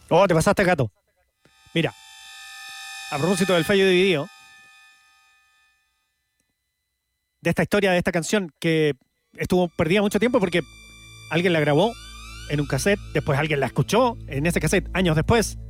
Oh, te pasaste, gato. Mira, a propósito del fallo dividido, de esta historia, de esta canción que estuvo perdida mucho tiempo porque alguien la grabó en un cassette, después alguien la escuchó en ese cassette años después,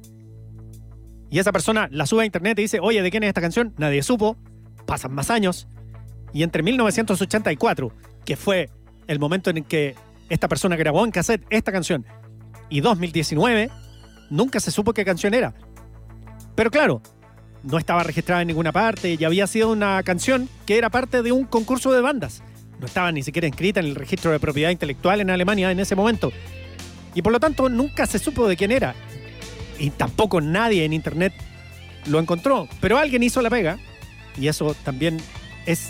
y esa persona la sube a internet y dice, oye, ¿de quién es esta canción? Nadie supo, pasan más años, y entre 1984, que fue el momento en que esta persona grabó en cassette esta canción, y 2019, nunca se supo qué canción era. Pero claro, no estaba registrada en ninguna parte y había sido una canción que era parte de un concurso de bandas. No estaba ni siquiera inscrita en el registro de propiedad intelectual en Alemania en ese momento. Y por lo tanto nunca se supo de quién era. Y tampoco nadie en internet lo encontró. Pero alguien hizo la pega. Y eso también es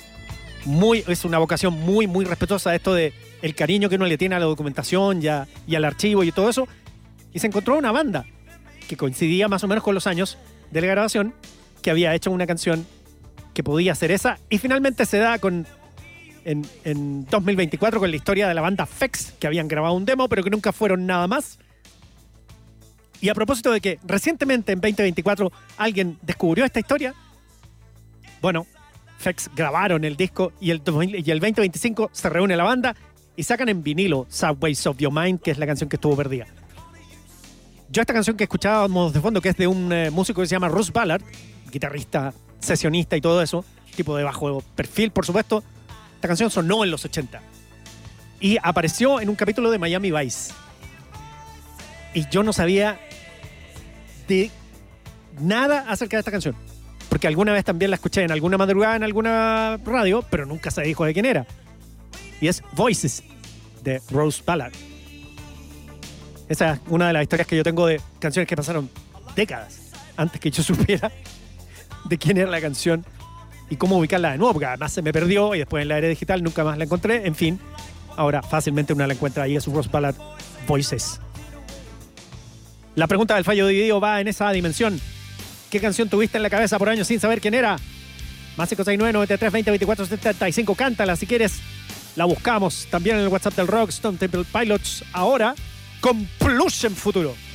una vocación muy, muy respetuosa, esto de el cariño que uno le tiene a la documentación y al archivo y todo eso. Y se encontró una banda que coincidía más o menos con los años de la grabación, que había hecho una canción que podía ser esa, y finalmente se da en 2024 con la historia de la banda Fex, que habían grabado un demo, pero que nunca fueron nada más. Y a propósito de que recientemente, en 2024, alguien descubrió esta historia, bueno, Fex grabaron el disco y el 2025 se reúne la banda y sacan en vinilo Subways of Your Mind, que es la canción que estuvo perdida. Yo esta canción que escuchábamos de fondo, que es de un músico que se llama Russ Ballard, guitarrista, sesionista y todo eso, tipo de bajo perfil, por supuesto. Esta canción sonó en los 80 y apareció en un capítulo de Miami Vice. Y yo no sabía de nada acerca de esta canción, porque alguna vez también la escuché en alguna madrugada en alguna radio, pero nunca se dijo de quién era. Y es Voices, de Russ Ballard. Esa es una de las historias que yo tengo de canciones que pasaron décadas antes que yo supiera de quién era la canción y cómo ubicarla de nuevo, porque además se me perdió y después en la era digital nunca más la encontré. En fin, ahora fácilmente uno la encuentra ahí, es un Russ Ballard Voices. La pregunta del fallo dividido va en esa dimensión. ¿Qué canción tuviste en la cabeza por años sin saber quién era? Más 569-93-20-24-75. Cántala si quieres. La buscamos también en el WhatsApp del Rock, Stone Temple Pilots. Ahora, Compulsion Futuro.